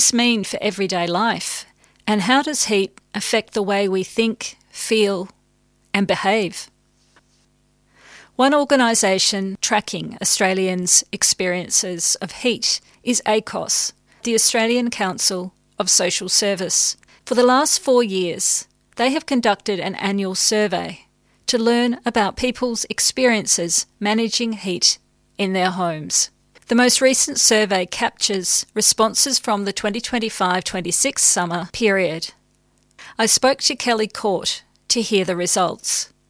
this mean for everyday life? And how does heat affect the way we think, feel, and behave? One organisation tracking Australians' experiences of heat is ACOSS, the Australian Council of Social Service. For the last 4 years, they have conducted an annual survey to learn about people's experiences managing heat in their homes. The most recent survey captures responses from the 2025-26 summer period. I spoke to Kelly Court to hear the results.